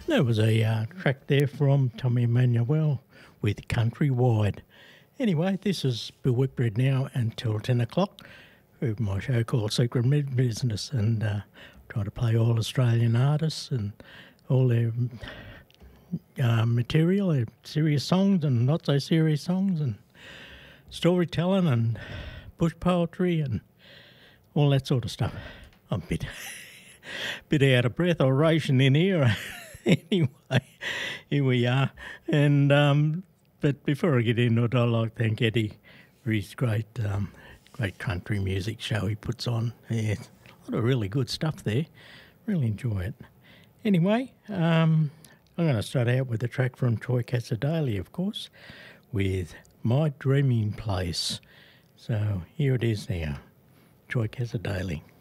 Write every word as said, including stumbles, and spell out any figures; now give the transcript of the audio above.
There was a uh, track there from Tommy Emmanuel with Countrywide. Anyway, this is Bill Whitbread now until ten o'clock with my show called Secret Mid Business, and uh, try to play all Australian artists and all their uh, material, their serious songs and not so serious songs, and storytelling and bush poetry and all that sort of stuff. I'm a bit, bit out of breath or ration in here. Anyway, here we are. And um, but before I get into it, I'd like to thank Eddie for his great, um, great country music show he puts on. Yeah, a lot of really good stuff there. Really enjoy it. Anyway, um, I'm going to start out with a track from Troy Cassar-Daley, of course, with My Dreaming Place. So here it is now, Troy Cassar-Daley.